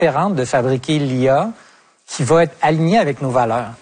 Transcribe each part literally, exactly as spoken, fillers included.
différente de fabriquer l'I A qui va être alignée avec nos valeurs.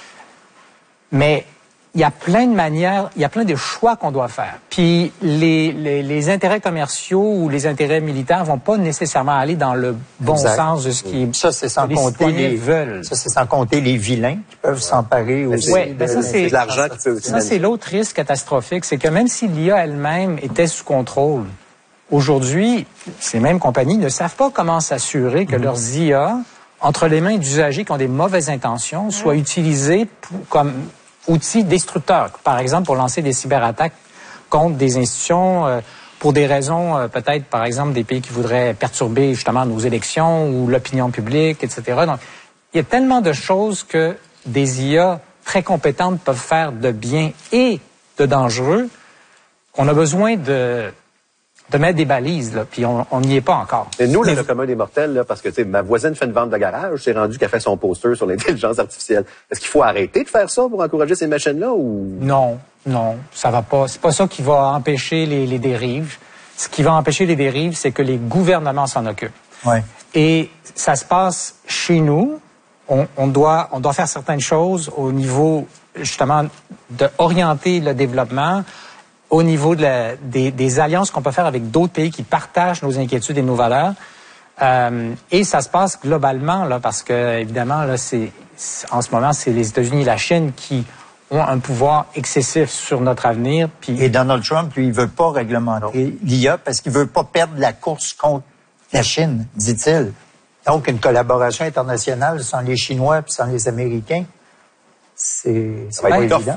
Mais il y a plein de manières, il y a plein de choix qu'on doit faire. Puis les, les, les intérêts commerciaux ou les intérêts militaires vont pas nécessairement aller dans le bon exact. sens de ce qui ça, c'est sans les compter les veulent. Ça, c'est sans compter les vilains qui peuvent s'emparer aussi. Ouais, ben ça, c'est de l'argent qui peut aussi. Ça, c'est l'autre risque catastrophique, c'est que même si l'I A elle-même était sous contrôle, aujourd'hui, ces mêmes compagnies ne savent pas comment s'assurer que mm-hmm. leurs I A, entre les mains d'usagers qui ont des mauvaises intentions, soient utilisées pour, comme outils destructeurs. Par exemple, pour lancer des cyberattaques contre des institutions, euh, pour des raisons, euh, peut-être, par exemple, des pays qui voudraient perturber justement nos élections ou l'opinion publique, et cetera. Donc, il y a tellement de choses que des I A très compétentes peuvent faire de bien et de dangereux qu'on a besoin de... de mettre des balises, là, puis on n'y est pas encore. Et nous, là, Mais... le commun des mortels, là, parce que, tu sais, ma voisine fait une vente de garage, c'est rendu qu'elle fait son poster sur l'intelligence artificielle. Est-ce qu'il faut arrêter de faire ça pour encourager ces machines-là ou... Non, non, ça va pas. C'est pas ça qui va empêcher les, les dérives. Ce qui va empêcher les dérives, c'est que les gouvernements s'en occupent. Ouais. Et ça se passe chez nous. On, on doit, on doit faire certaines choses au niveau, justement, d'orienter le développement, au niveau de la, des, des alliances qu'on peut faire avec d'autres pays qui partagent nos inquiétudes et nos valeurs. Euh, et ça se passe globalement, là, parce que, évidemment, là, c'est, en ce moment, c'est les États-Unis et la Chine qui ont un pouvoir excessif sur notre avenir. Puis... Et Donald Trump, lui, il veut pas réglementer l'I A parce qu'il veut pas perdre la course contre la Chine, dit-il. Donc, une collaboration internationale sans les Chinois puis sans les Américains, c'est, c'est pas évident.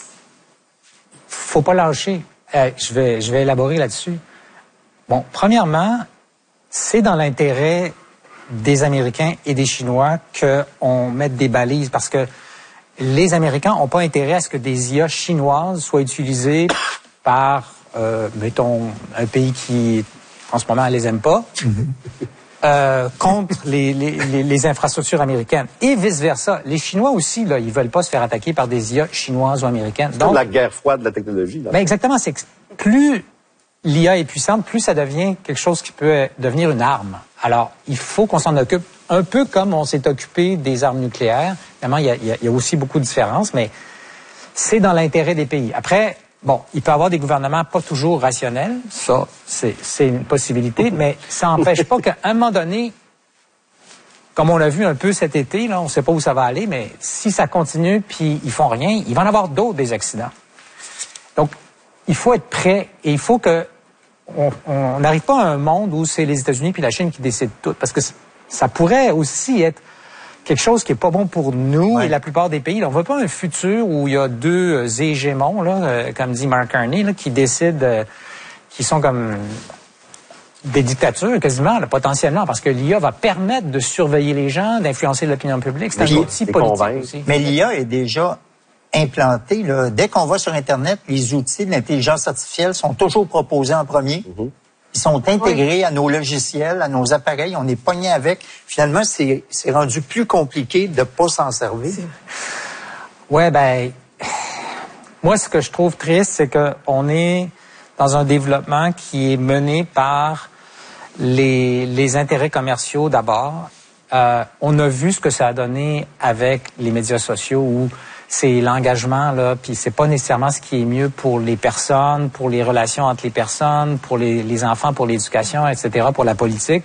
Faut pas lâcher. Euh, je vais, je vais élaborer là-dessus. Bon, premièrement, c'est dans l'intérêt des Américains et des Chinois qu'on mette des balises parce que les Américains n'ont pas intérêt à ce que des I A chinoises soient utilisées par, euh, mettons, un pays qui, en ce moment, les aime pas, mm-hmm. euh, contre les, les, les, les infrastructures américaines. Et vice-versa. Les Chinois aussi, là, ils veulent pas se faire attaquer par des I A chinoises ou américaines. C'est la guerre froide de la technologie. Là. Ben exactement. C'est que plus l'I A est puissante, plus ça devient quelque chose qui peut devenir une arme. Alors, il faut qu'on s'en occupe un peu comme on s'est occupé des armes nucléaires. Évidemment, il y a, il y a aussi beaucoup de différences, mais c'est dans l'intérêt des pays. Après, bon, il peut y avoir des gouvernements pas toujours rationnels. Ça, c'est, c'est une possibilité, mais ça n'empêche pas qu'à un moment donné, comme on l'a vu un peu cet été, là, on ne sait pas où ça va aller, mais si ça continue puis ils font rien, il va en avoir d'autres des accidents. Donc, il faut être prêt et il faut que on n'arrive pas à un monde où c'est les États-Unis puis la Chine qui décident tout, parce que ça pourrait aussi être quelque chose qui est pas bon pour nous ouais. et la plupart des pays. Là, on veut pas un futur où il y a deux euh, hégémons, là, euh, comme dit Mark Carney, là, qui décident, euh, qui sont comme des dictatures quasiment, là, potentiellement, parce que l'I A va permettre de surveiller les gens, d'influencer l'opinion publique. C'est un outil politique aussi. Mais l'I A est déjà implanté. Là. Dès qu'on va sur Internet, les outils de l'intelligence artificielle sont toujours proposés en premier. Mm-hmm. Ils sont intégrés oui. à nos logiciels, à nos appareils. On est pogné avec. Finalement, c'est, c'est rendu plus compliqué de pas s'en servir. Ouais, ben, moi, ce que je trouve triste, c'est qu'on est dans un développement qui est mené par les, les intérêts commerciaux d'abord. Euh, on a vu ce que ça a donné avec les médias sociaux où c'est l'engagement, là, puis c'est pas nécessairement ce qui est mieux pour les personnes, pour les relations entre les personnes, pour les, les enfants, pour l'éducation, et cetera, pour la politique.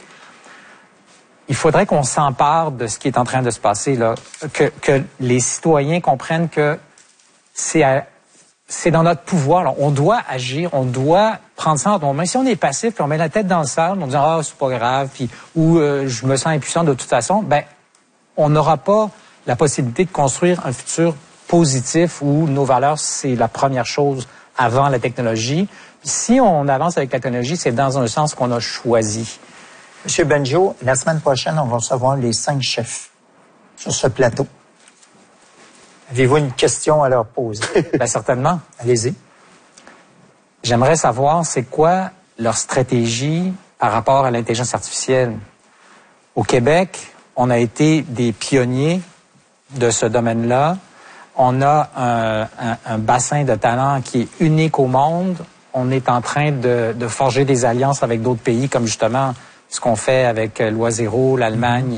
Il faudrait qu'on s'empare de ce qui est en train de se passer, là, que, que les citoyens comprennent que c'est, à, c'est dans notre pouvoir, là. On doit agir, on doit prendre ça entre nos mains. Si on est passif, puis on met la tête dans le sable, on dit ah c'est pas grave, puis ou euh, je me sens impuissant de toute façon, ben on n'aura pas la possibilité de construire un futur positif où nos valeurs, c'est la première chose avant la technologie. Puis si on avance avec la technologie, c'est dans un sens qu'on a choisi. Monsieur Benjo, la semaine prochaine, on va recevoir les cinq chefs sur ce plateau. Avez-vous une question à leur poser? Bien, certainement. Allez-y. J'aimerais savoir, c'est quoi leur stratégie par rapport à l'intelligence artificielle? Au Québec, on a été des pionniers de ce domaine-là. On a un, un, un bassin de talent qui est unique au monde. On est en train de, de forger des alliances avec d'autres pays, comme justement ce qu'on fait avec l'Oisero, l'Allemagne